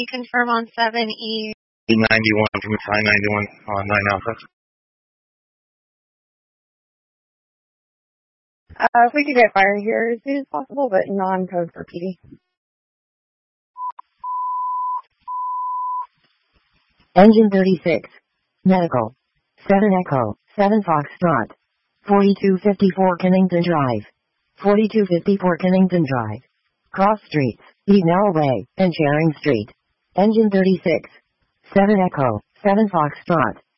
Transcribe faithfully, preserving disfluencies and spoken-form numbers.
Confirm on seven E. ninety-one from Thai ninety-one on nine Alpha. Uh, if we could get fire here as soon as possible, but non-code for P D. Engine thirty-six. Medical. seven Echo. seven Foxtrot. forty-two fifty-four Kennington Drive. forty-two fifty-four Kennington Drive. Cross streets, Eagnell Way, and Charing Street. Engine thirty-six. seven Echo. seven Foxtrot.